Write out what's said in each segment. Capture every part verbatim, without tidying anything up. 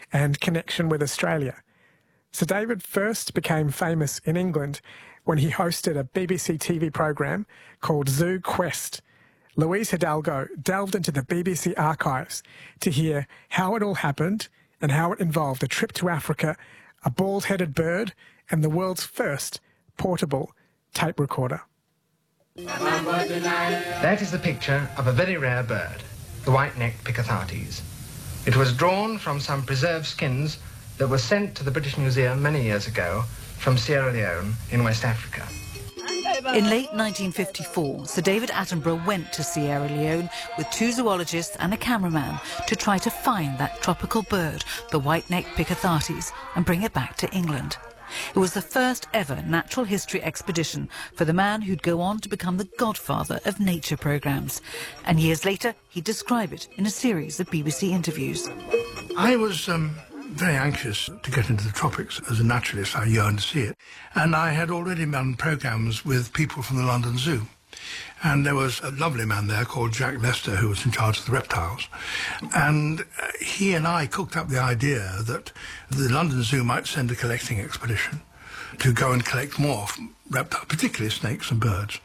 and connection with Australia. Sir David first became famous in England when he hosted a B B C T V program called Zoo Quest. Luis Hidalgo delved into the B B C archives to hear how it all happened and how it involved a trip to Africa, a bald-headed bird, and the world's first portable tape recorder. That is the picture of a very rare bird, the white-necked Picathartes. It was drawn from some preserved skins that were sent to the British Museum many years ago from Sierra Leone in West Africa. In late nineteen fifty-four, Sir David Attenborough went to Sierra Leone with two zoologists and a cameraman to try to find that tropical bird, the white-necked Picathartes, and bring it back to England. It was the first ever natural history expedition for the man who'd go on to become the godfather of nature programmes. And years later, he'd describe it in a series of B B C interviews. I was um, very anxious to get into the tropics. As a naturalist, I yearned to see it. And I had already done programmes with people from the London Zoo. And there was a lovely man there called Jack Lester who was in charge of the reptiles. And he and I cooked up the idea that the London Zoo might send a collecting expedition to go and collect more reptiles, particularly snakes and birds.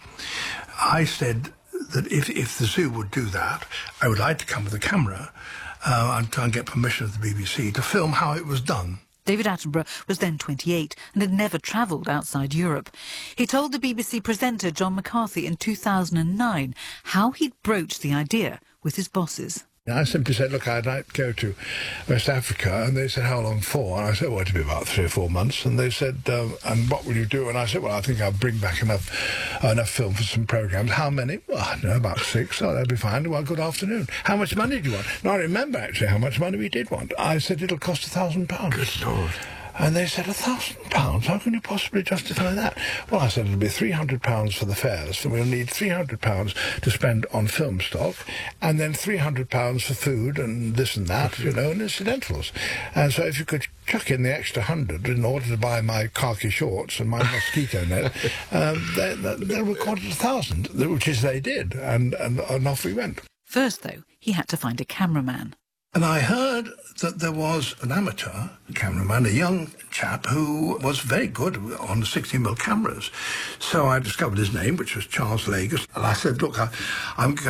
I said that if, if the zoo would do that, I would like to come with a camera uh, and try and get permission of the B B C to film how it was done. David Attenborough was then twenty-eight and had never travelled outside Europe. He told the B B C presenter John McCarthy in two thousand nine how he'd broached the idea with his bosses. I simply said, look, I'd like to go to West Africa, and they said, how long for? And I said, well, it'll be about three or four months. And they said, um, and what will you do? And I said, well, I think I'll bring back enough uh, enough film for some programmes. How many? Well, I don't know, about six. Oh, that'll be fine. Well, good afternoon. How much money do you want? No, I remember, actually, how much money we did want. I said, it'll cost a thousand pounds. Good Lord. And they said, a thousand pounds? How can you possibly justify that? Well, I said, it'll be three hundred pounds for the fares, and we'll need three hundred pounds to spend on film stock, and then three hundred pounds for food and this and that, you know, and incidentals. And so if you could chuck in the extra hundred in order to buy my khaki shorts and my mosquito net, um, they, they, they recorded a thousand, which is they did, and, and, and off we went. First, though, he had to find a cameraman. And I heard that there was an amateur cameraman, a young chap, who was very good on sixty millimeter cameras. So I discovered his name, which was Charles Lagus. And I said, look, I, I'm